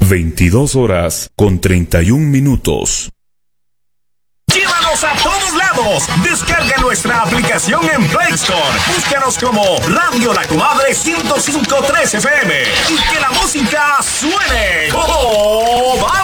22:31. Llévanos a todos lados. Descarga nuestra aplicación en Play Store. Búscanos como Radio La Comadre 105.3 FM. Y que la música suene. ¡Oh, va!